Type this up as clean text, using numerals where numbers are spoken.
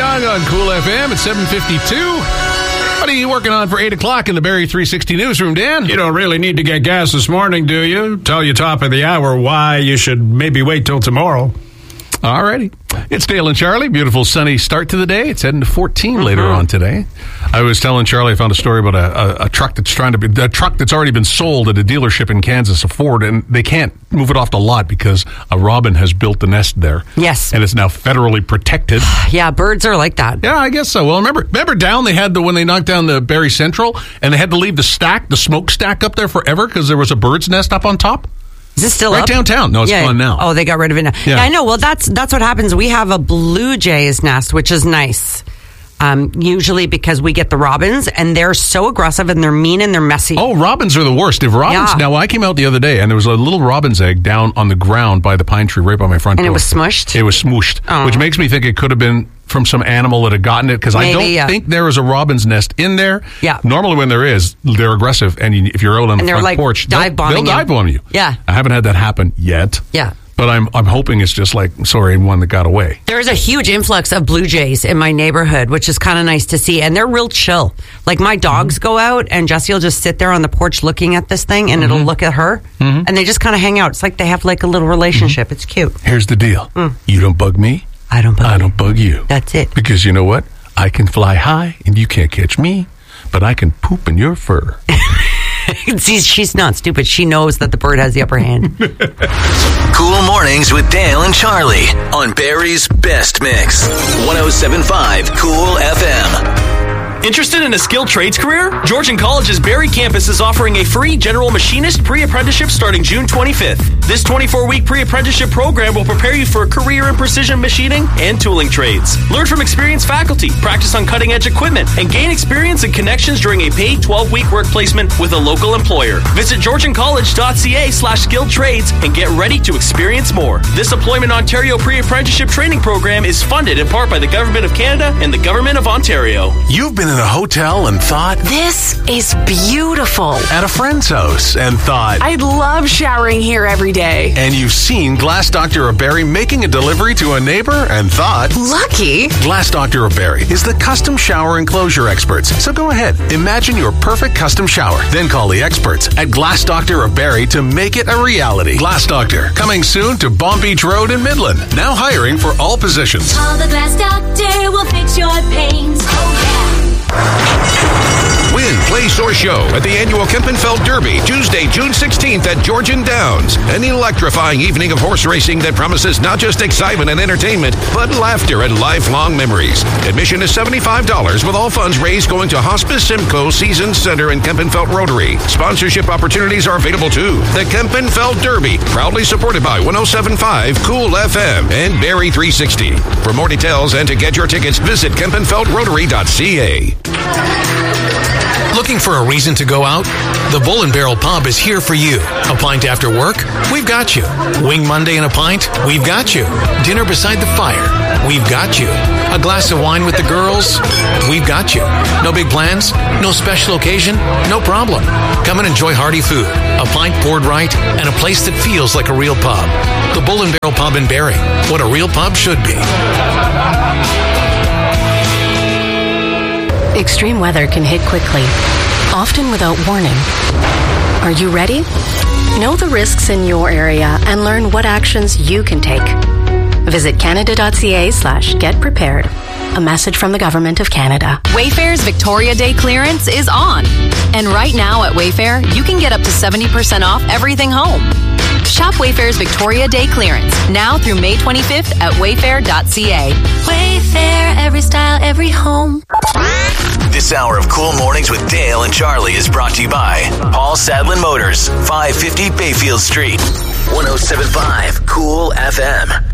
Young on Cool FM at 7:52. What are you working on for 8 o'clock in the Barrie 360 newsroom, Dan? You don't really need to get gas this morning, do you? Tell you top of the hour why you should maybe wait till tomorrow. All righty. It's Dale and Charlie. Beautiful sunny start to the day. It's heading to 14 later on today. I was telling Charlie I found a story about a truck that's already been sold at a dealership in Kansas, a Ford, and they can't move it off the lot because a robin has built the nest there. Yes. And it's now federally protected. Yeah, birds are like that. Yeah, I guess so. Well, remember down they had when they knocked down the Barrie Central, and they had to leave the smoke stack up there forever because there was a bird's nest up on top? Is this still right up? Downtown? No, it's gone now. Oh, they got rid of it now. Yeah, I know. Well, that's what happens. We have a blue jay's nest, which is nice. Usually because we get the robins, and they're so aggressive, and they're mean, and they're messy. Oh, robins are the worst. If robins, Now I came out the other day, and there was a little robin's egg down on the ground by the pine tree right by my front door. And it was smushed? It was smooshed, which makes me think it could have been from some animal that had gotten it, because I don't think there is a robin's nest in there. Yeah. Normally when there is, they're aggressive, and if you're out on the front porch, they'll dive bomb you. Yeah. I haven't had that happen yet. Yeah. But I'm hoping it's just one that got away. There's a huge influx of blue jays in my neighborhood, which is kind of nice to see. And they're real chill. Like my dogs go out, and Jessie will just sit there on the porch looking at this thing, and it'll look at her. And they just kind of hang out. It's like they have like a little relationship. It's cute. Here's the deal. You don't bug me. I don't bug you. That's it. Because you know what? I can fly high, and you can't catch me. But I can poop in your fur. See, she's not stupid. She knows that the bird has the upper hand. Cool Mornings with Dale and Charlie on Barrie's Best Mix. 107.5 Cool FM. Interested in a skilled trades career? Georgian College's Barrie campus is offering a free general machinist pre-apprenticeship starting June 25th. This 24-week pre-apprenticeship program will prepare you for a career in precision machining and tooling trades. Learn from experienced faculty, practice on cutting-edge equipment, and gain experience and connections during a paid 12-week work placement with a local employer. Visit georgiancollege.ca/skilled trades and get ready to experience more. This Employment Ontario pre-apprenticeship training program is funded in part by the Government of Canada and the Government of Ontario. You've been in a hotel and thought, this is beautiful. At a friend's house and thought, I'd love showering here every day. And you've seen Glass Doctor of Barrie making a delivery to a neighbor and thought, lucky. Glass Doctor of Barrie is the custom shower enclosure experts. So go ahead, imagine your perfect custom shower. Then call the experts at Glass Doctor of Barrie to make it a reality. Glass Doctor, coming soon to Bomb Beach Road in Midland. Now hiring for all positions. Call the Glass Doctor, will fix your pains. Oh yeah. Win, place, or show at the annual Kempenfeld Derby, Tuesday, June 16th at Georgian Downs. An electrifying evening of horse racing that promises not just excitement and entertainment, but laughter and lifelong memories. Admission is $75, with all funds raised going to Hospice Simcoe Seasons Center and Kempenfeld Rotary. Sponsorship opportunities are available too. The Kempenfeld Derby, proudly supported by 107.5 Cool FM and Barrie 360. For more details and to get your tickets, visit KempenfeldRotary.ca. Looking for a reason to go out? The Bull and Barrel Pub is here for you. A pint after work? We've got you. Wing Monday and a pint? We've got you. Dinner beside the fire? We've got you. A glass of wine with the girls? We've got you. No big plans? No special occasion? No problem. Come and enjoy hearty food, a pint poured right, and a place that feels like a real pub. The Bull and Barrel Pub in Barrie. What a real pub should be. Extreme weather can hit quickly, often without warning. Are you ready? Know the risks in your area and learn what actions you can take. Visit canada.ca/getprepared. A message from the Government of Canada. Wayfair's Victoria Day clearance is on. And right now at Wayfair, you can get up to 70% off everything home. Shop Wayfair's Victoria Day clearance now through May 25th at wayfair.ca. Wayfair, every style, every home. This hour of Cool Mornings with Dale and Charlie is brought to you by Paul Sadlin Motors, 550 Bayfield Street. 107.5 Cool FM.